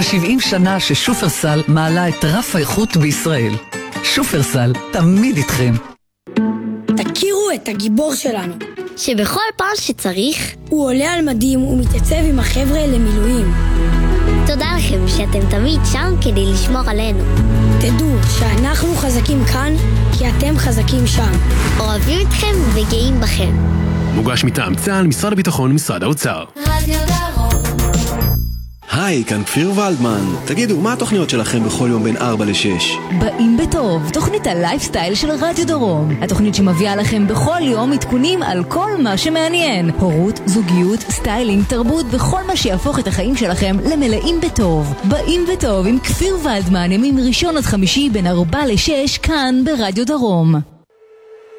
כבר 70 שנה ששופרסל מעלה את רף האיכות בישראל. שופרסל, תמיד איתכם. תכירו את הגיבור שלנו, שבכל פעם שצריך הוא עולה על מדים ומתייצב עם החבר'ה למילואים. תודה לכם שאתם תמיד שם כדי לשמור עלינו. תדעו שאנחנו חזקים כאן כי אתם חזקים שם. אוהבים אתכם וגאים בכם. מוגש מטעם צה"ל, משרד הביטחון ומשרד האוצר. רדיו דרום. היי, כאן כפיר ולדמן. תגידו, מה התוכניות שלכם בכל יום בין 4 ל-6? באים בטוב, תוכנית הלייפסטייל של רדיו דרום. התוכנית שמביאה לכם בכל יום עדכונים על כל מה שמעניין. הורות, זוגיות, סטיילינג, תרבות וכל מה שיהפוך את החיים שלכם למלאים בטוב. באים בטוב עם כפיר ולדמן, ימים ראשון עד חמישי בין 4 ל-6 כאן ברדיו דרום.